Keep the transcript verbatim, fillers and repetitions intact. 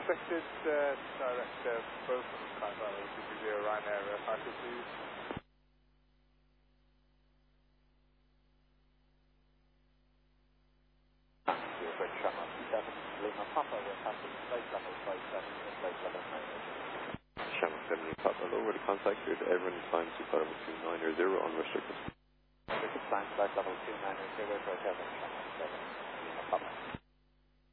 expected uh, direct uh, both of them kind of to give you a Ryanair uh, package, please. Lima Papa, we're passing flight level five seven to flight level nine zero. Shamrock seven Papa, over the contact with everyone climb to flight level two nine zero unrestricted. Climb flight level two nine zero to Shamrock seven, Lima Papa.